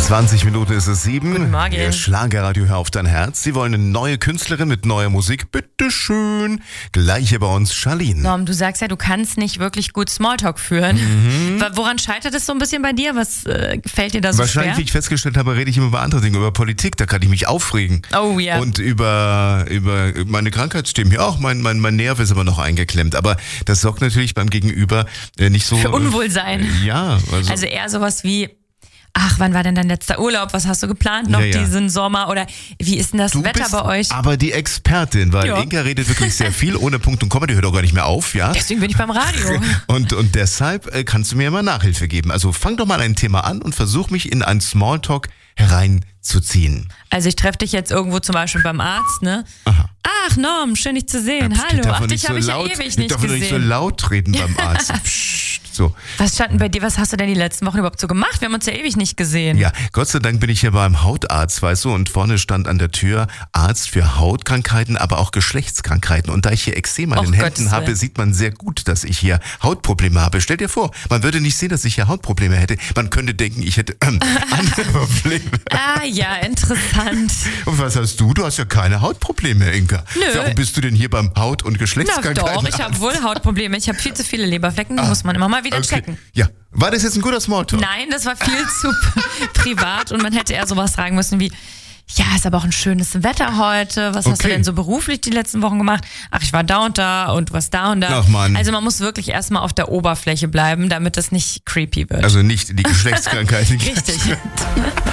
20 Minuten ist es 7. Guten Morgen. Der Schlagerradio Hör auf dein Herz. Sie wollen eine neue Künstlerin mit neuer Musik. Bitteschön. Gleich hier bei uns Charlene. Norm, du sagst ja, du kannst nicht wirklich gut Smalltalk führen. Woran scheitert es so ein bisschen bei dir? Was fällt dir da so Wahrscheinlich, wie schwer? ich festgestellt habe, rede ich immer über andere Dinge, über Politik. Da kann ich mich aufregen. Oh ja. Und über meine Krankheitsthemen. Ja, auch mein Nerv ist aber noch eingeklemmt. Aber das sorgt natürlich beim Gegenüber nicht so... Für Unwohlsein. Ja. Also eher sowas wie, ach, wann war denn dein letzter Urlaub? Was hast du geplant noch diesen Sommer? Oder wie ist denn das Du Wetter bist bei euch? aber die Expertin, weil Ja. Inka redet wirklich sehr viel, ohne Punkt und Komma, die hört auch gar nicht mehr auf, ja? Deswegen bin ich beim Radio. Und deshalb kannst du mir immer Nachhilfe geben. Also fang doch mal ein Thema an und versuch mich in einen Smalltalk hereinzuziehen. Also ich treffe dich jetzt irgendwo zum Beispiel beim Arzt, ne? Aha. Ach Norm, schön dich zu sehen. Hallo, ach dich habe ich ja ewig nicht darf nicht so gesehen. laut reden beim Arzt. Psst, so. Was stand denn bei dir, was hast du denn die letzten Wochen überhaupt so gemacht? Wir haben uns ja ewig nicht gesehen. Ja, Gott sei Dank bin ich hier beim Hautarzt, weißt du, und vorne stand an der Tür Arzt für Hautkrankheiten, aber auch Geschlechtskrankheiten. Und da ich hier Extrem an den Händen Gottes habe, Willen. sieht man sehr gut, dass ich hier Hautprobleme habe. Stell dir vor, man würde nicht sehen, dass ich hier Hautprobleme hätte. Man könnte denken, ich hätte andere Probleme. Ah ja, interessant. Und was hast du? Du hast ja keine Hautprobleme, Inka. Nö. Warum bist du denn hier beim Haut- und Na Geschlechtskrankheiten? doch, ich habe wohl Hautprobleme. Ich habe viel zu viele Leberflecken, die muss man immer mal wieder checken. Ja, war das jetzt ein guter Smalltalk? Nein, das war viel zu privat und man hätte eher sowas fragen müssen wie, ja, ist aber auch ein schönes Wetter heute. Was hast du Okay. denn so beruflich die letzten Wochen gemacht? Ach, ich war da und da und du warst da und da. Ach, Mann. Also man muss wirklich erstmal auf der Oberfläche bleiben, damit das nicht creepy wird. Also nicht die Geschlechtskrankheiten. Richtig.